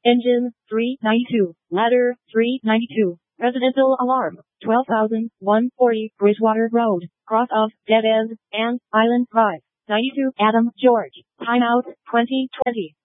Engine 392. Ladder 392. Residential alarm 12,140 Bridgewater Road, cross of Dead End and Island Drive. 92 Adam George. Timeout 2020.